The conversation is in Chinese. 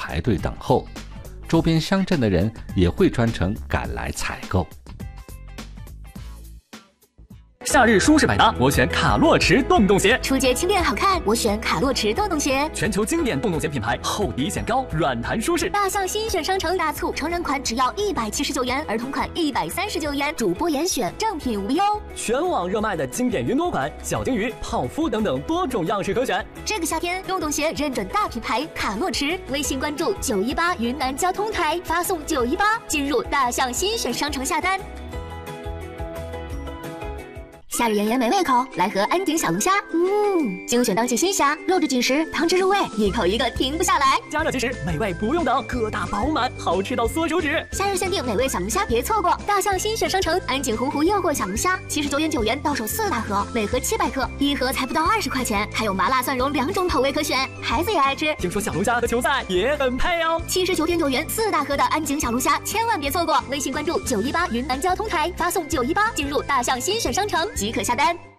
排队等候，周边乡镇的人也会专程赶来采购。 夏日舒适百搭，我选卡洛驰洞洞鞋。 出街轻便好看，我选卡洛驰洞洞鞋。 全球经典洞洞鞋品牌，厚底显高，软弹舒适。 大象新选商城大促，成人款只要179元，儿童款139元，主播严选，正品无忧。 全网热卖的经典云朵款、小金鱼、泡芙等等多种样式可选。 这个夏天，洞洞鞋认准大品牌卡洛驰，微信关注918云南交通台，发送918进入大象新选商城下单。夏日炎炎没胃口，来盒安井小龙虾。精选当季新虾，肉质紧实，汤汁入味，一口一个停不下来。 加热即食，美味不用等，个大饱满，好吃到缩手指。 夏日限定美味小龙虾，别错过！大象新选商城安井洪湖诱惑小龙虾，79.9元到手4大盒，每盒700克，一盒才不到20块钱，还有麻辣蒜蓉2种口味可选，孩子也爱吃。 听说小龙虾和球赛也很配哦。 79.9元4大盒的安井小龙虾，千万别错过！微信关注918云南交通台，发送918进入大象新选商城即可下单。